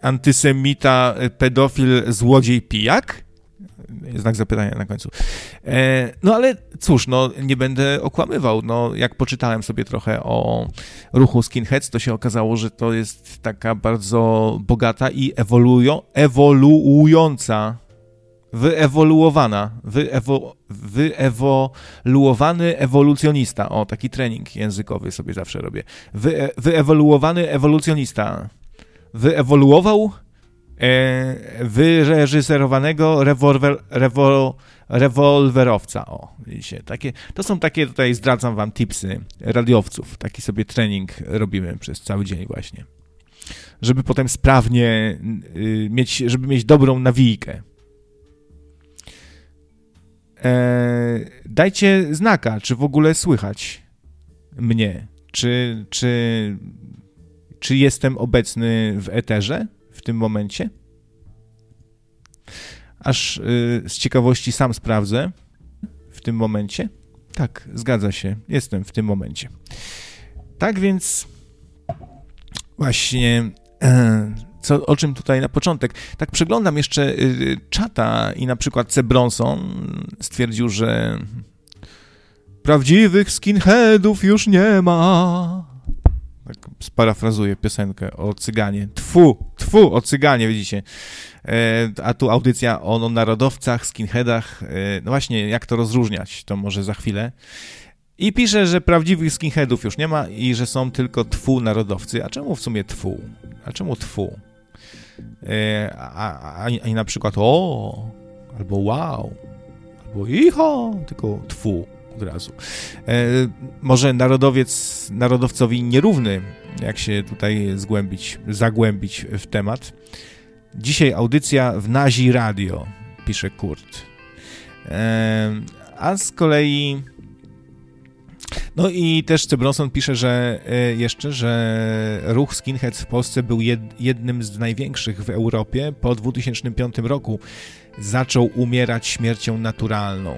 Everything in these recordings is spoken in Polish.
antysemita, pedofil, złodziej, pijak? Znak zapytania na końcu. No ale cóż, no nie będę okłamywał. No, jak poczytałem sobie trochę o ruchu skinheads, to się okazało, że to jest taka bardzo bogata i ewoluująca, wyewoluowany ewolucjonista. O, taki trening językowy sobie zawsze robię. Wyewoluowany ewolucjonista. Wyewoluował wyreżyserowanego rewolwerowca. O, widzicie, to są takie, tutaj zdradzam wam tipsy radiowców. Taki sobie trening robimy przez cały dzień właśnie. Żeby potem sprawnie żeby mieć dobrą nawijkę. Dajcie znaka, czy w ogóle słychać mnie, czy jestem obecny w eterze w tym momencie? Aż z ciekawości sam sprawdzę w tym momencie. Tak, zgadza się, jestem w tym momencie. Tak więc właśnie, o czym tutaj na początek? Tak przeglądam jeszcze czata i na przykład C. Bronson stwierdził, że prawdziwych skinheadów już nie ma. Tak sparafrazuję piosenkę o cyganie. Tfu, o cyganie, widzicie. A tu audycja o narodowcach, skinheadach. No właśnie, jak to rozróżniać, to może za chwilę. I pisze, że prawdziwych skinheadów już nie ma i że są tylko narodowcy. A czemu w sumie A czemu a na przykład albo wow, albo iho, tylko od razu. Może narodowcowi nierówny, jak się tutaj zagłębić w temat. Dzisiaj audycja w Nazi Radio, pisze Kurt. A z kolei no i też C. Bronson pisze, że ruch skinhead w Polsce był jednym z największych w Europie. Po 2005 roku zaczął umierać śmiercią naturalną.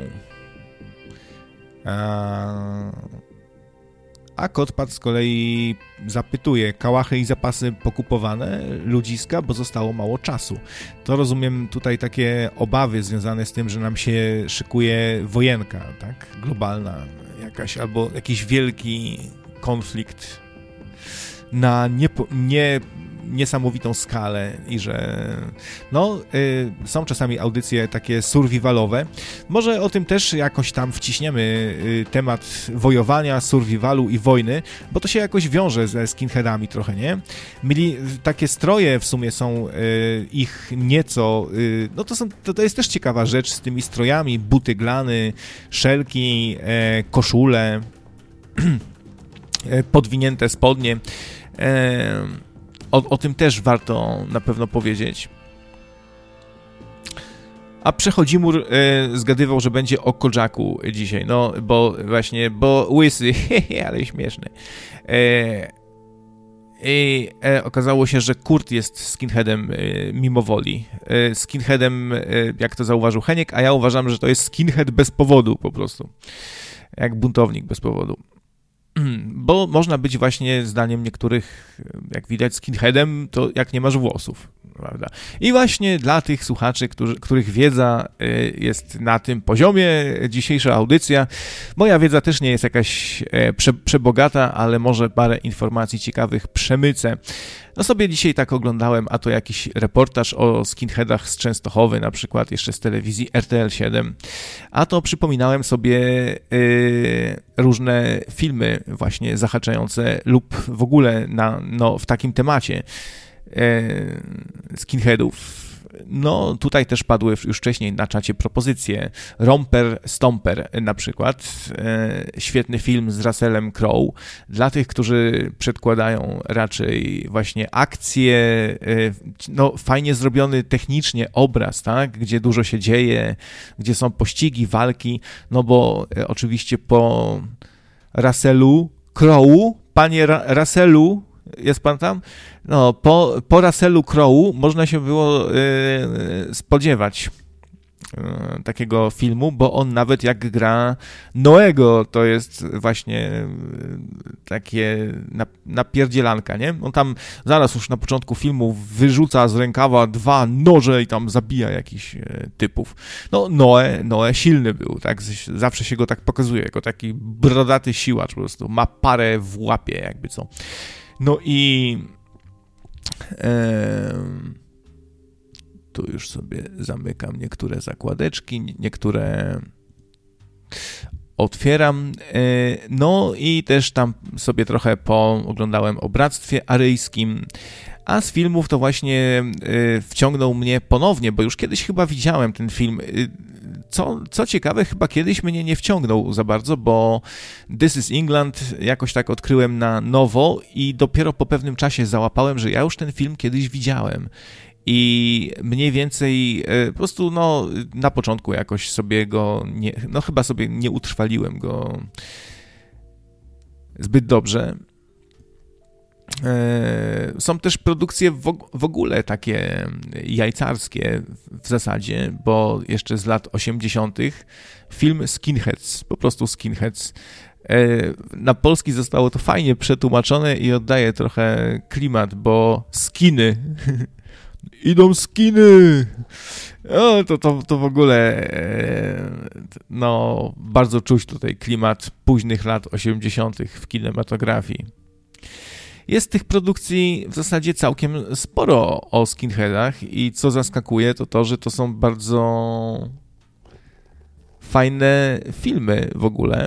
A Kotpat z kolei zapytuje, kałachy i zapasy pokupowane, ludziska, bo zostało mało czasu. To rozumiem tutaj takie obawy związane z tym, że nam się szykuje wojenka, tak? Globalna jakaś, albo jakiś wielki konflikt na niesamowitą skalę i że są czasami audycje takie survivalowe. Może o tym też jakoś tam wciśniemy temat wojowania, survivalu i wojny, bo to się jakoś wiąże ze skinheadami trochę, nie? Mieli takie stroje, w sumie są ich nieco, to jest też ciekawa rzecz z tymi strojami, buty glany, szelki, koszule, podwinięte spodnie. O tym też warto na pewno powiedzieć. A Przechodzimur zgadywał, że będzie o Kodżaku dzisiaj. No, bo łysy, ale śmieszny. I okazało się, że Kurt jest skinheadem mimo woli. Skinheadem, jak to zauważył Heniek, a ja uważam, że to jest skinhead bez powodu po prostu. Jak buntownik bez powodu. Bo można być właśnie, zdaniem niektórych, jak widać, skinheadem, to jak nie masz włosów, prawda? I właśnie dla tych słuchaczy, których wiedza jest na tym poziomie, dzisiejsza audycja, moja wiedza też nie jest jakaś przebogata, ale może parę informacji ciekawych przemycę. No sobie dzisiaj tak oglądałem, a to jakiś reportaż o skinheadach z Częstochowy, na przykład jeszcze z telewizji RTL 7, a to przypominałem sobie różne filmy właśnie zahaczające lub w ogóle w takim temacie skinheadów. No tutaj też padły już wcześniej na czacie propozycje. Romper Stomper na przykład. Świetny film z Russellem Crowe. Dla tych, którzy przedkładają raczej właśnie akcje, fajnie zrobiony technicznie obraz, tak? Gdzie dużo się dzieje, gdzie są pościgi, walki, no bo oczywiście po Russellu Crowe, panie Russellu, jest pan tam? No, po Russellu Crowe można się było spodziewać takiego filmu, bo on nawet jak gra Noego, to jest właśnie takie napierdzielanka, nie? On tam zaraz już na początku filmu wyrzuca z rękawa 2 noże i tam zabija jakichś typów. No Noe silny był, tak? Zawsze się go tak pokazuje, jako taki brodaty siłacz po prostu. Ma parę w łapie, jakby co. No i tu już sobie zamykam niektóre zakładeczki, niektóre otwieram. No i też tam sobie trochę pooglądałem o Bractwie Aryjskim, a z filmów to właśnie wciągnął mnie ponownie, bo już kiedyś chyba widziałem ten film. Co ciekawe, chyba kiedyś mnie nie wciągnął za bardzo, bo This is England jakoś tak odkryłem na nowo i dopiero po pewnym czasie załapałem, że ja już ten film kiedyś widziałem. I mniej więcej po prostu na początku jakoś sobie go chyba sobie nie utrwaliłem go zbyt dobrze. Są też produkcje w ogóle takie jajcarskie w zasadzie, bo jeszcze z lat 80. film Skinheads, po prostu Skinheads. Na polski zostało to fajnie przetłumaczone i oddaje trochę klimat, bo skiny... Idą skiny! O, to w ogóle bardzo czuć tutaj klimat późnych lat 80. w kinematografii. Jest tych produkcji w zasadzie całkiem sporo o skinheadach i co zaskakuje, to, że to są bardzo fajne filmy w ogóle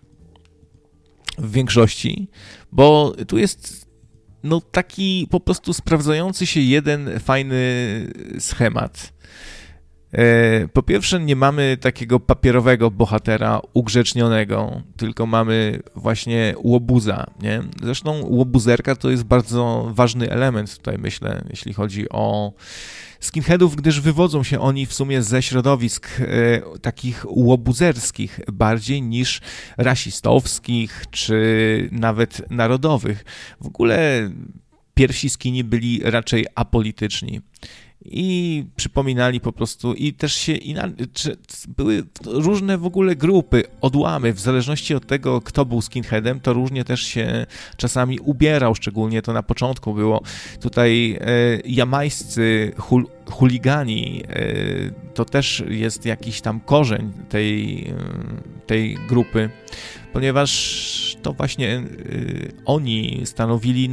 w większości, bo tu jest taki po prostu sprawdzający się jeden fajny schemat. Po pierwsze, nie mamy takiego papierowego bohatera ugrzecznionego, tylko mamy właśnie łobuza, nie? Zresztą łobuzerka to jest bardzo ważny element tutaj, myślę, jeśli chodzi o skinheadów, gdyż wywodzą się oni w sumie ze środowisk takich łobuzerskich bardziej niż rasistowskich czy nawet narodowych. W ogóle pierwsi skini byli raczej apolityczni i przypominali po prostu i też się były różne w ogóle grupy, odłamy, w zależności od tego, kto był skinheadem, to różnie też się czasami ubierał, szczególnie to na początku było. Tutaj jamańscy chuligani, to też jest jakiś tam korzeń tej grupy, ponieważ to właśnie oni stanowili,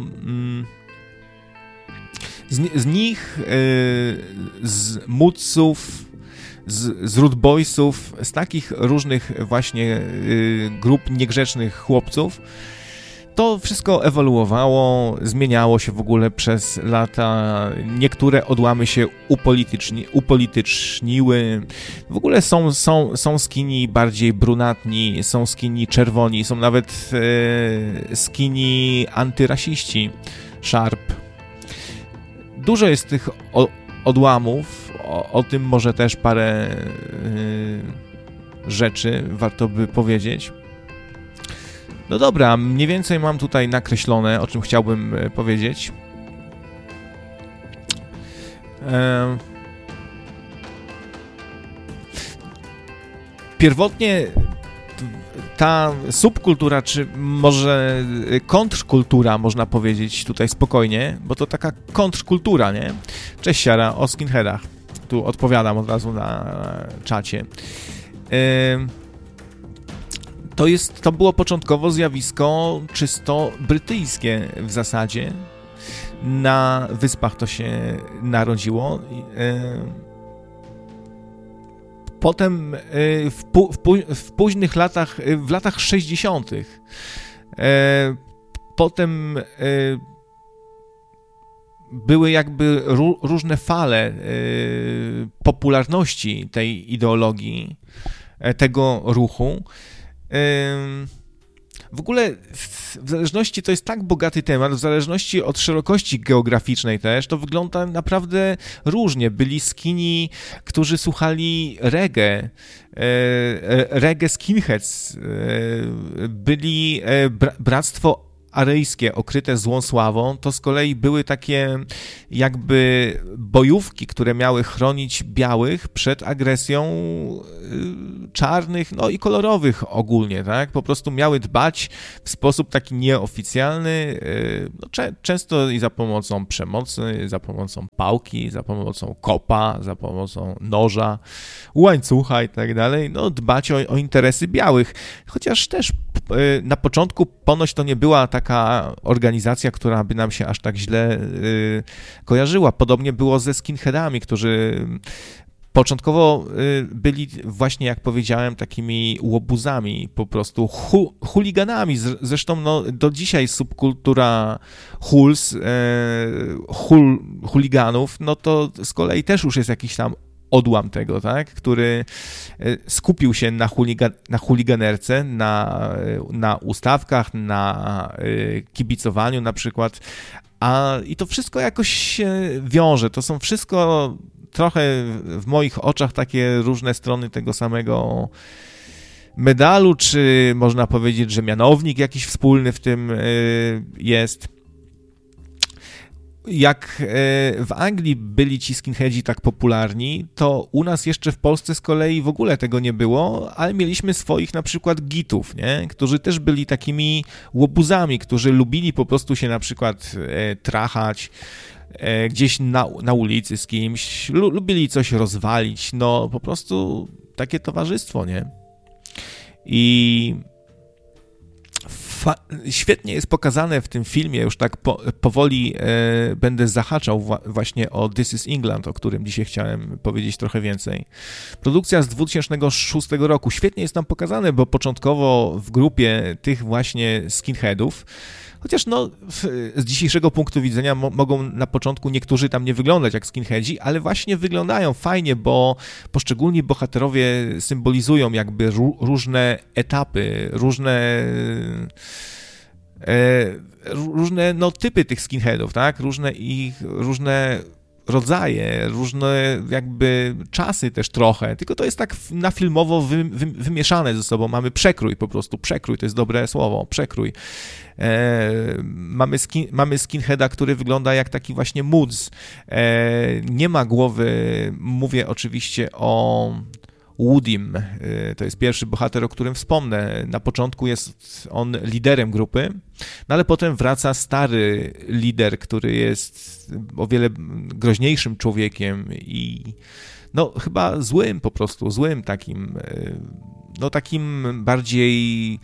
z nich, z muców, z Rude Boysów, z takich różnych właśnie grup niegrzecznych chłopców, to wszystko ewoluowało, zmieniało się w ogóle przez lata, niektóre odłamy się upolityczniły, w ogóle są skini bardziej brunatni, są skini czerwoni, są nawet skini antyrasiści, Sharp. Dużo jest tych odłamów, o tym może też parę rzeczy warto by powiedzieć. No dobra, mniej więcej mam tutaj nakreślone, o czym chciałbym powiedzieć. Pierwotnie ta subkultura, czy może kontrkultura, można powiedzieć tutaj spokojnie, bo to taka kontrkultura, nie? Cześć Siara, o skinheadach. Tu odpowiadam od razu na czacie. To było początkowo zjawisko czysto brytyjskie w zasadzie. Na Wyspach to się narodziło. Potem w późnych latach, w latach 60. Potem były jakby różne fale popularności tej ideologii, tego ruchu. W ogóle w zależności, to jest tak bogaty temat, w zależności od szerokości geograficznej też, to wygląda naprawdę różnie. Byli skini, którzy słuchali reggae skinheads, byli Bractwo aryjskie, okryte złą sławą, to z kolei były takie jakby bojówki, które miały chronić białych przed agresją czarnych, no i kolorowych ogólnie, tak? Po prostu miały dbać w sposób taki nieoficjalny, no, często i za pomocą przemocy, za pomocą pałki, za pomocą kopa, za pomocą noża, łańcucha i tak dalej, no dbać o interesy białych, chociaż też na początku ponoć to nie była taka organizacja, która by nam się aż tak źle kojarzyła. Podobnie było ze skinheadami, którzy początkowo byli właśnie, jak powiedziałem, takimi łobuzami, po prostu chuliganami. Zresztą no, do dzisiaj subkultura chuliganów, no to z kolei też już jest jakiś tam odłam tego, tak, który skupił się na chuliganerce, na ustawkach, na kibicowaniu na przykład, i to wszystko jakoś się wiąże. To są wszystko trochę w moich oczach takie różne strony tego samego medalu, czy można powiedzieć, że mianownik jakiś wspólny w tym jest. Jak w Anglii byli ci skinheadzi tak popularni, to u nas jeszcze w Polsce z kolei w ogóle tego nie było, ale mieliśmy swoich na przykład gitów, nie? Którzy też byli takimi łobuzami, którzy lubili po prostu się na przykład trachać gdzieś na ulicy z kimś, lubili coś rozwalić, no po prostu takie towarzystwo, nie? I świetnie jest pokazane w tym filmie, już tak powoli będę zahaczał właśnie o This is England, o którym dzisiaj chciałem powiedzieć trochę więcej. Produkcja z 2006 roku. Świetnie jest tam pokazane, bo początkowo w grupie tych właśnie skinheadów, chociaż no, z dzisiejszego punktu widzenia mogą na początku niektórzy tam nie wyglądać jak skinheadzi, ale właśnie wyglądają fajnie, bo poszczególni bohaterowie symbolizują jakby różne etapy, różne no, typy tych skinheadów, tak? Różne rodzaje, różne jakby czasy też trochę, tylko to jest tak na filmowo wymieszane ze sobą. Mamy przekrój po prostu, przekrój to jest dobre słowo, przekrój. Mamy skinheada, który wygląda jak taki właśnie Moods. Nie ma głowy, mówię oczywiście o Woodym, to jest pierwszy bohater, o którym wspomnę. Na początku jest on liderem grupy, no ale potem wraca stary lider, który jest o wiele groźniejszym człowiekiem i no chyba złym po prostu, złym takim, no takim bardziej,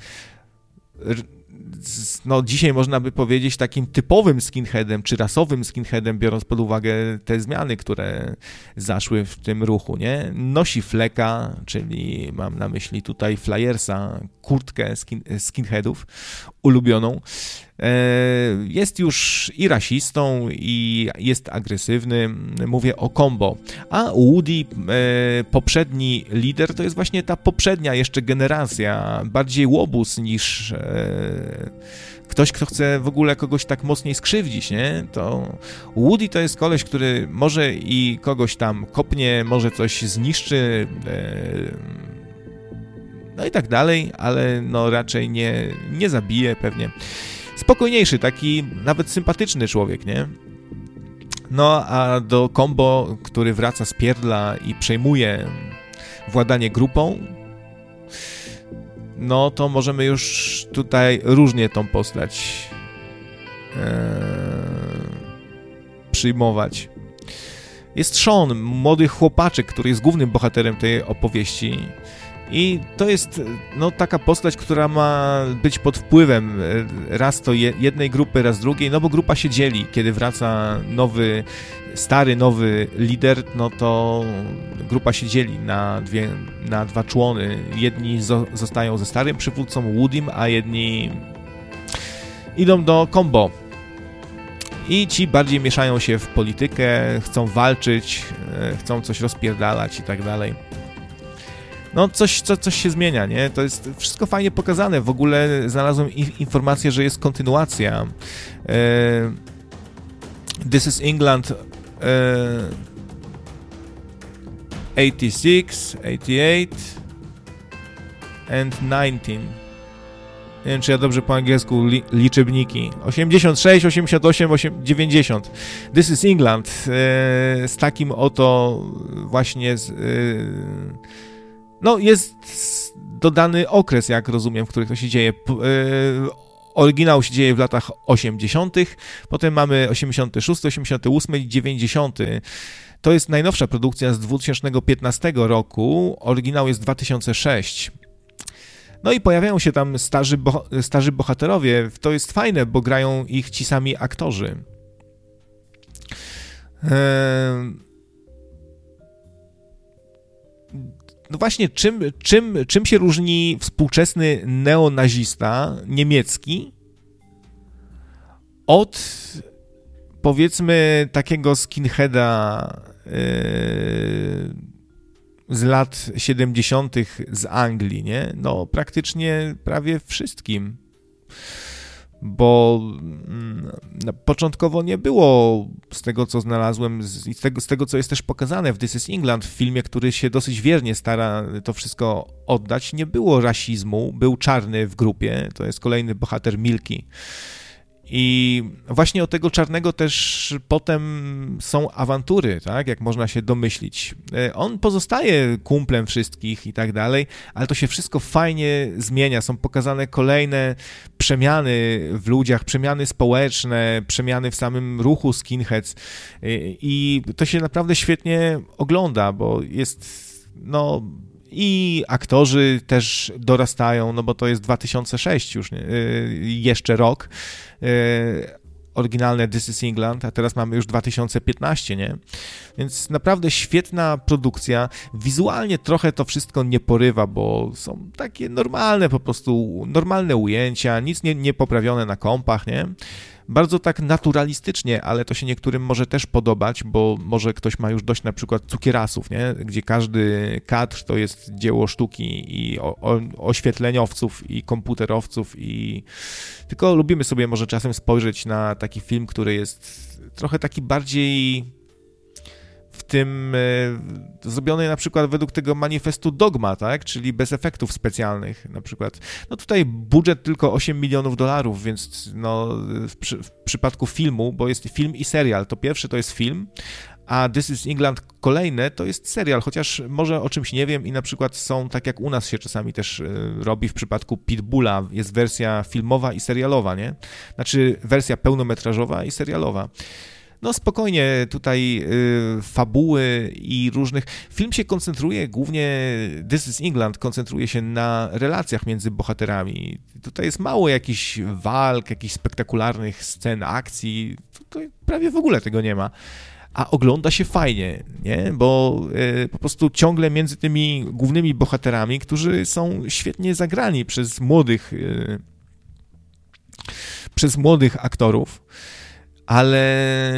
no dzisiaj można by powiedzieć takim typowym skinheadem, czy rasowym skinheadem, biorąc pod uwagę te zmiany, które zaszły w tym ruchu, nie? Nosi fleka, czyli mam na myśli tutaj flyersa, kurtkę skinheadów, ulubioną. Jest już i rasistą, i jest agresywny, mówię o Combo. A Woody, poprzedni lider, to jest właśnie ta poprzednia jeszcze generacja, bardziej łobuz niż ktoś, kto chce w ogóle kogoś tak mocniej skrzywdzić, nie? To Woody to jest koleś, który może i kogoś tam kopnie, może coś zniszczy, no i tak dalej, ale no raczej nie zabije pewnie. Spokojniejszy, taki nawet sympatyczny człowiek, nie? No a do Combo, który wraca z pierdla i przejmuje władanie grupą, no to możemy już tutaj różnie tą postać przyjmować. Jest Sean, młody chłopaczek, który jest głównym bohaterem tej opowieści. I to jest no, taka postać, która ma być pod wpływem raz to jednej grupy, raz drugiej, no bo grupa się dzieli. Kiedy wraca nowy lider, no to grupa się dzieli na dwa człony. Jedni zostają ze starym przywódcą Woodym, a jedni idą do Combo. I ci bardziej mieszają się w politykę, chcą walczyć, chcą coś rozpierdalać i tak dalej. No coś się zmienia, nie? To jest wszystko fajnie pokazane. W ogóle znalazłem informację, że jest kontynuacja. This is England 86, 88 and 19. Nie wiem, czy ja dobrze po angielsku liczebniki. 86, 88, 90. This is England. Z takim oto właśnie no jest dodany okres, jak rozumiem, w których to się dzieje. Oryginał się dzieje w latach 80., potem mamy 86, 88 i 90. To jest najnowsza produkcja z 2015 roku, oryginał jest 2006. No i pojawiają się tam starzy bohaterowie. To jest fajne, bo grają ich ci sami aktorzy. No właśnie, czym się różni współczesny neonazista niemiecki od, powiedzmy, takiego skinheada z lat 70. z Anglii, nie? No praktycznie prawie wszystkim. Bo początkowo nie było, z tego co znalazłem, z tego co jest też pokazane w This is England, w filmie, który się dosyć wiernie stara to wszystko oddać, nie było rasizmu, był czarny w grupie, to jest kolejny bohater Milky. I właśnie od tego czarnego też potem są awantury, tak, jak można się domyślić. On pozostaje kumplem wszystkich i tak dalej, ale to się wszystko fajnie zmienia. Są pokazane kolejne przemiany w ludziach, przemiany społeczne, przemiany w samym ruchu skinheads i to się naprawdę świetnie ogląda, bo jest, no... I aktorzy też dorastają, no bo to jest 2006 już, nie? Jeszcze rok. Oryginalne This is England, a teraz mamy już 2015, nie? Więc naprawdę świetna produkcja. Wizualnie trochę to wszystko nie porywa, bo są takie normalne po prostu, normalne ujęcia, nic nie poprawione na kompach, nie? Bardzo tak naturalistycznie, ale to się niektórym może też podobać, bo może ktoś ma już dość na przykład cukierasów, nie? Gdzie każdy kadr to jest dzieło sztuki i oświetleniowców i komputerowców i tylko lubimy sobie może czasem spojrzeć na taki film, który jest trochę taki bardziej w tym zrobiony na przykład według tego manifestu Dogma, tak? Czyli bez efektów specjalnych na przykład. No tutaj budżet tylko $8 milionów, więc no w przypadku filmu, bo jest film i serial, to pierwszy to jest film, a This is England kolejne to jest serial, chociaż może o czymś nie wiem i na przykład są, tak jak u nas się czasami też robi w przypadku Pitbulla, jest wersja filmowa i serialowa, nie? Znaczy wersja pełnometrażowa i serialowa. No spokojnie, tutaj fabuły i różnych... Film się koncentruje głównie, This is England koncentruje się na relacjach między bohaterami. Tutaj jest mało jakichś walk, jakichś spektakularnych scen akcji, tutaj prawie w ogóle tego nie ma. A ogląda się fajnie, nie? Bo po prostu ciągle między tymi głównymi bohaterami, którzy są świetnie zagrani przez młodych aktorów, ale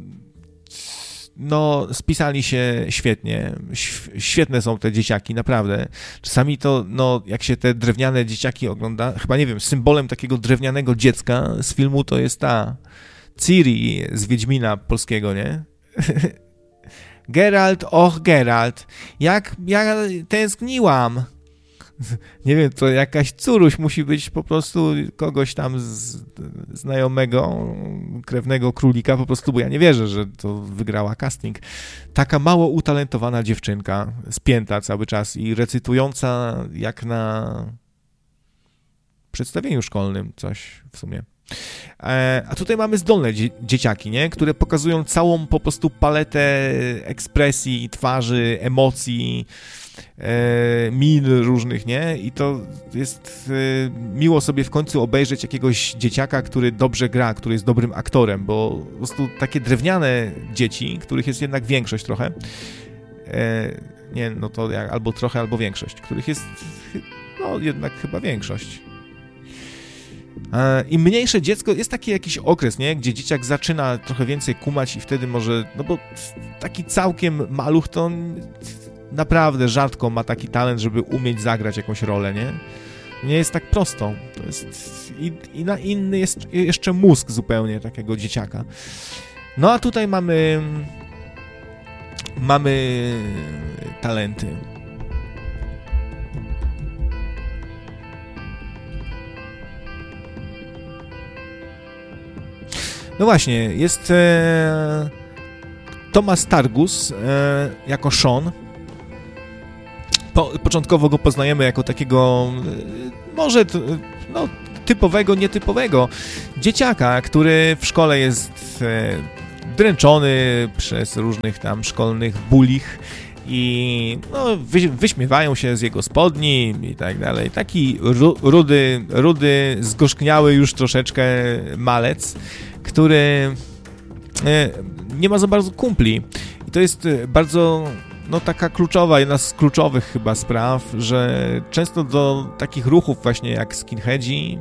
no spisali się świetnie, świetne są te dzieciaki, naprawdę. Czasami to, no jak się te drewniane dzieciaki ogląda, chyba nie wiem, symbolem takiego drewnianego dziecka z filmu to jest ta Ciri z Wiedźmina polskiego, nie? Geralt, och Geralt, jak ja tęskniłam. Nie wiem, to jakaś Curuś musi być po prostu kogoś tam znajomego, krewnego królika, po prostu, bo ja nie wierzę, że to wygrała casting. Taka mało utalentowana dziewczynka, spięta cały czas i recytująca jak na przedstawieniu szkolnym coś w sumie. A tutaj mamy zdolne dzieciaki, nie? Które pokazują całą po prostu paletę ekspresji, twarzy, emocji, min różnych, nie? I to jest miło sobie w końcu obejrzeć jakiegoś dzieciaka, który dobrze gra, który jest dobrym aktorem, bo po prostu takie drewniane dzieci, których jest jednak większość trochę, nie, no to albo trochę, albo większość, których jest, no jednak chyba większość. Im mniejsze dziecko, jest taki jakiś okres, nie? Gdzie dzieciak zaczyna trochę więcej kumać i wtedy może, no bo taki całkiem maluch to naprawdę rzadko ma taki talent, żeby umieć zagrać jakąś rolę, nie? Nie jest tak prosto. To jest i na inny jest jeszcze mózg zupełnie takiego dzieciaka. No a tutaj mamy talenty. No właśnie, jest Thomas Targus jako Sean. Początkowo go poznajemy jako takiego, może typowego, nietypowego dzieciaka, który w szkole jest dręczony przez różnych tam szkolnych bulich i wyśmiewają się z jego spodni i tak dalej. Taki rudy, zgorzkniały już troszeczkę malec, który nie ma za bardzo kumpli. I to jest bardzo taka kluczowa, jedna z kluczowych chyba spraw, że często do takich ruchów właśnie jak skinheadzi,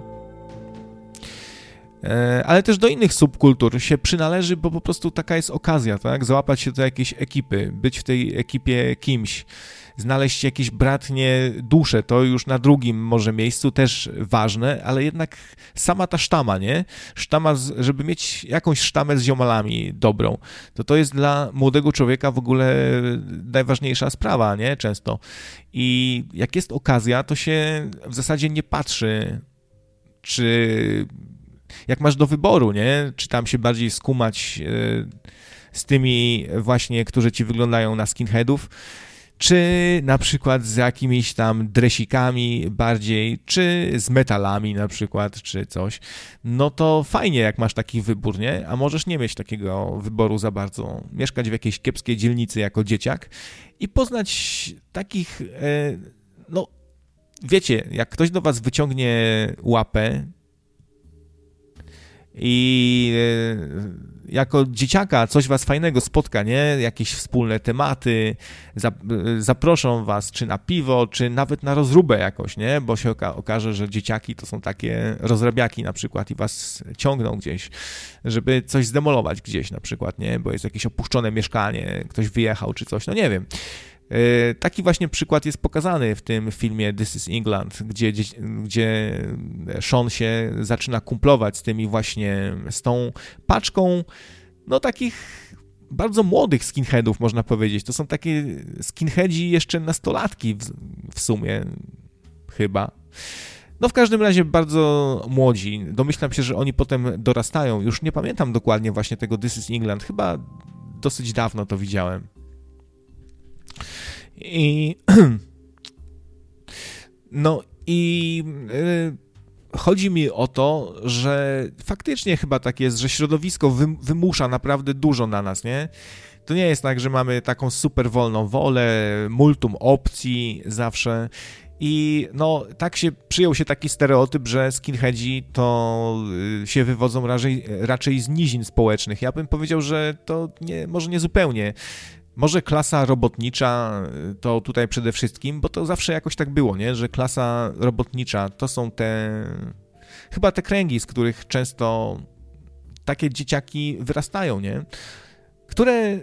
ale też do innych subkultur się przynależy, bo po prostu taka jest okazja, tak? Załapać się do jakiejś ekipy, być w tej ekipie kimś, znaleźć jakieś bratnie dusze, to już na drugim może miejscu też ważne, ale jednak sama ta sztama, nie? Sztama, żeby mieć jakąś sztamę z ziomalami dobrą, to jest dla młodego człowieka w ogóle najważniejsza sprawa, nie? Często. I jak jest okazja, to się w zasadzie nie patrzy, czy jak masz do wyboru, nie? Czy tam się bardziej skumać z tymi właśnie, którzy ci wyglądają na skinheadów, czy na przykład z jakimiś tam dresikami bardziej, czy z metalami na przykład, czy coś, no to fajnie, jak masz taki wybór, nie? A możesz nie mieć takiego wyboru za bardzo. Mieszkać w jakiejś kiepskiej dzielnicy jako dzieciak i poznać takich, wiecie, jak ktoś do was wyciągnie łapę i jako dzieciaka coś was fajnego spotka, nie? Jakieś wspólne tematy, zaproszą was czy na piwo, czy nawet na rozróbę jakoś, nie? Bo się okaże, że dzieciaki to są takie rozrabiaki na przykład i was ciągną gdzieś, żeby coś zdemolować gdzieś na przykład, nie? Bo jest jakieś opuszczone mieszkanie, ktoś wyjechał czy coś, no nie wiem. Taki właśnie przykład jest pokazany w tym filmie This is England, gdzie Sean się zaczyna kumplować z tą paczką, takich bardzo młodych skinheadów, można powiedzieć. To są takie skinheadzi jeszcze nastolatki w sumie, chyba. W każdym razie bardzo młodzi. Domyślam się, że oni potem dorastają. Już nie pamiętam dokładnie właśnie tego This is England. Chyba dosyć dawno to widziałem. Chodzi mi o to, że faktycznie chyba tak jest, że środowisko wymusza naprawdę dużo na nas, nie? To nie jest tak, że mamy taką super wolną wolę, multum opcji zawsze i tak przyjął się taki stereotyp, że skinheadzi to się wywodzą raczej z nizin społecznych. Ja bym powiedział, że to może nie zupełnie. Może klasa robotnicza to tutaj przede wszystkim, bo to zawsze jakoś tak było, nie? Że klasa robotnicza to są chyba te kręgi, z których często takie dzieciaki wyrastają, nie? Które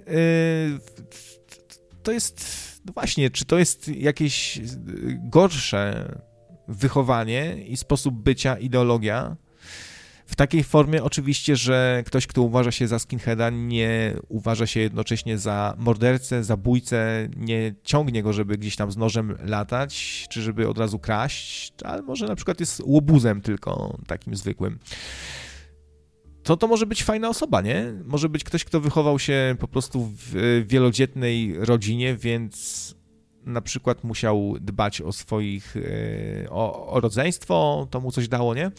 to jest, właśnie, czy to jest jakieś gorsze wychowanie i sposób bycia, ideologia? W takiej formie oczywiście, że ktoś, kto uważa się za skinheada, nie uważa się jednocześnie za mordercę, zabójcę, nie ciągnie go, żeby gdzieś tam z nożem latać, czy żeby od razu kraść, ale może na przykład jest łobuzem tylko takim zwykłym. To może być fajna osoba, nie? Może być ktoś, kto wychował się po prostu w wielodzietnej rodzinie, więc na przykład musiał dbać o swoich, o rodzeństwo, to mu coś dało, nie?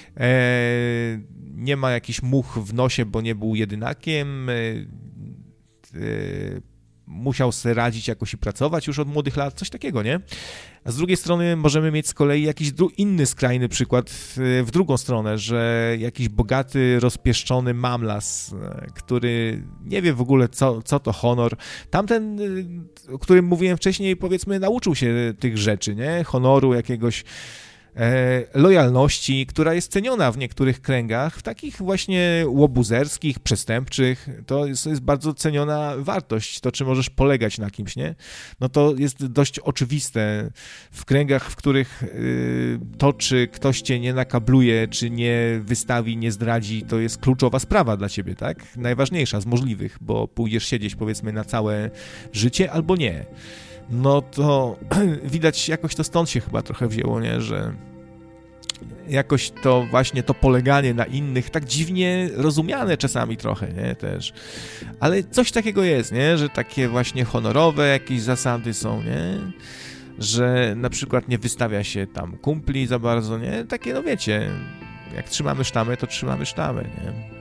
Nie ma jakichś much w nosie, bo nie był jedynakiem, musiał sobie radzić jakoś i pracować już od młodych lat, coś takiego, nie? A z drugiej strony możemy mieć z kolei jakiś inny skrajny przykład w drugą stronę, że jakiś bogaty, rozpieszczony mamlas, który nie wie w ogóle, co to honor. Tamten, o którym mówiłem wcześniej, powiedzmy, nauczył się tych rzeczy, nie? Honoru, jakiegoś lojalności, która jest ceniona w niektórych kręgach, w takich właśnie łobuzerskich, przestępczych, to jest bardzo ceniona wartość, to czy możesz polegać na kimś, nie? To jest dość oczywiste w kręgach, w których to, czy ktoś cię nie nakabluje, czy nie wystawi, nie zdradzi, to jest kluczowa sprawa dla ciebie, tak? Najważniejsza z możliwych, bo pójdziesz siedzieć, powiedzmy, na całe życie albo nie. To widać, jakoś to stąd się chyba trochę wzięło, nie? Że jakoś to właśnie to poleganie na innych, tak dziwnie rozumiane czasami trochę, nie, też. Ale coś takiego jest, nie, że takie właśnie honorowe jakieś zasady są, nie, że na przykład nie wystawia się tam kumpli za bardzo, nie, takie, no wiecie, jak trzymamy sztamę, to trzymamy sztamę, nie.